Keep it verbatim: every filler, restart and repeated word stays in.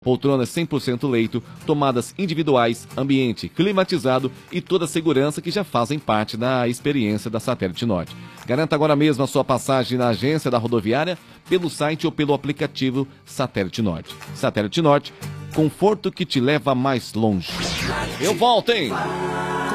Poltronas cem por cento leito, tomadas individuais, ambiente climatizado e toda a segurança que já fazem parte da experiência da Satélite Norte. Garanta agora mesmo a sua passagem na agência da rodoviária, pelo site ou pelo aplicativo Satélite Norte. Satélite Norte, conforto que te leva mais longe. Eu volto, hein?